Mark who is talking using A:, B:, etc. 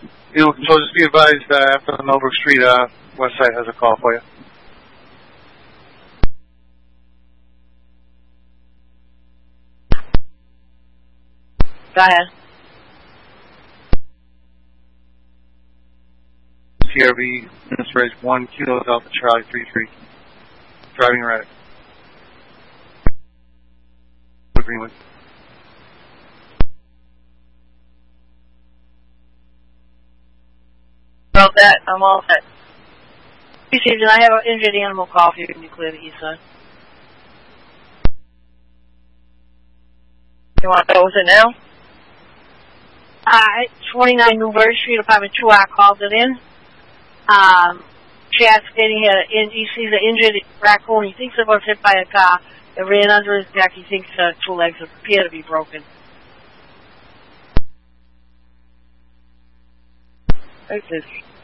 A: Vehicle control, just be advised after the Millbrook Street west side has a call for you.
B: Go ahead.
A: CRV, Minister 1 Kilo Delta Charlie 33. Driving erratic. Greenwood.
B: About that, I'm all set. Received, and I have an injured animal call for you to clear the east side. You want to go with it now? 29 Newbury Street, apartment 2R called it in. Chad stating he sees an injured raccoon. He thinks it was hit by a car. It ran under his neck. He thinks 2 legs appear to be broken. Thanks,